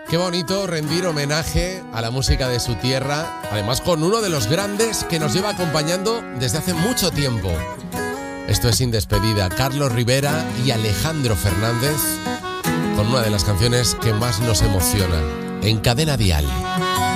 Qué bonito rendir homenaje a la música de su tierra, además con uno de los grandes que nos lleva acompañando desde hace mucho tiempo. Esto es Sin Despedida, Carlos Rivera y Alejandro Fernández, con una de las canciones que más nos emociona, En Cadena Dial.